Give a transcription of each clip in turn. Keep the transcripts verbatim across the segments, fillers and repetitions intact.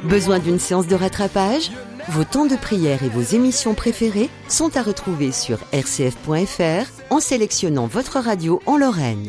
Besoin d'une séance de rattrapage ? Vos temps de prière et vos émissions préférées sont à retrouver sur r c f point f r en sélectionnant votre radio en Lorraine.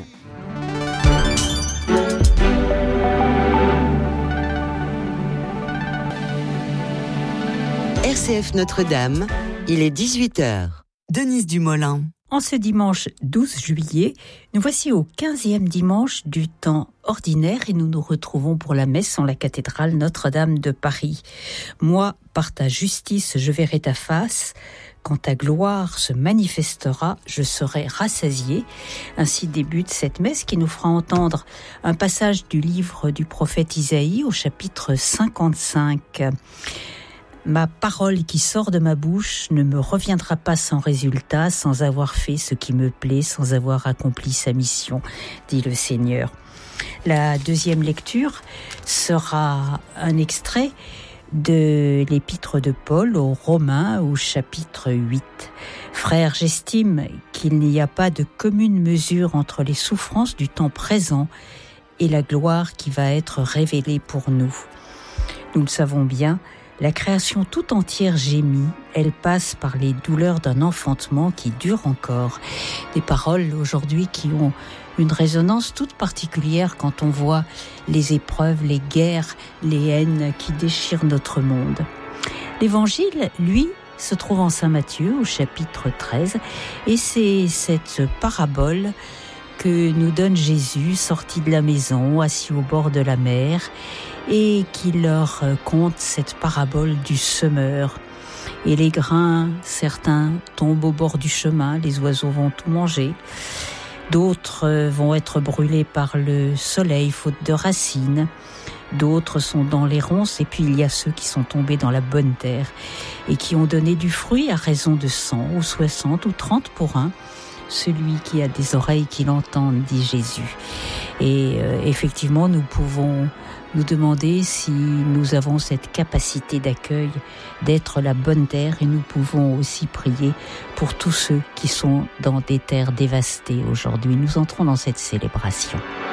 R C F Notre-Dame, il est dix-huit heures. Denise Dumoulin. En ce dimanche douze juillet, nous voici au quinzième dimanche du temps ordinaire et nous nous retrouvons pour la messe en la cathédrale Notre-Dame de Paris. Moi, par ta justice, je verrai ta face. Quand ta gloire se manifestera, je serai rassasié. Ainsi débute cette messe qui nous fera entendre un passage du livre du prophète Isaïe au chapitre cinquante-cinq. Ma parole qui sort de ma bouche ne me reviendra pas sans résultat, sans avoir fait ce qui me plaît, sans avoir accompli sa mission, dit le Seigneur. La deuxième lecture sera un extrait de l'épître de Paul aux Romains au chapitre huit. Frères, j'estime qu'il n'y a pas de commune mesure entre les souffrances du temps présent et la gloire qui va être révélée pour nous. Nous le savons bien, la création tout entière gémit, elle passe par les douleurs d'un enfantement qui dure encore. Des paroles aujourd'hui qui ont une résonance toute particulière quand on voit les épreuves, les guerres, les haines qui déchirent notre monde. L'évangile, lui, se trouve en Saint Matthieu au chapitre treize et c'est cette parabole que nous donne Jésus sorti de la maison, assis au bord de la mer, et qui leur conte cette parabole du semeur. Et les grains, certains tombent au bord du chemin, les oiseaux vont tout manger. D'autres vont être brûlés par le soleil, faute de racines. D'autres sont dans les ronces, et puis il y a ceux qui sont tombés dans la bonne terre et qui ont donné du fruit à raison de cent ou soixante ou trente pour un. Celui qui a des oreilles qui l'entendent, dit Jésus. Et euh, effectivement, nous pouvons nous demander si nous avons cette capacité d'accueil, d'être la bonne terre, et nous pouvons aussi prier pour tous ceux qui sont dans des terres dévastées aujourd'hui. Nous entrons dans cette célébration.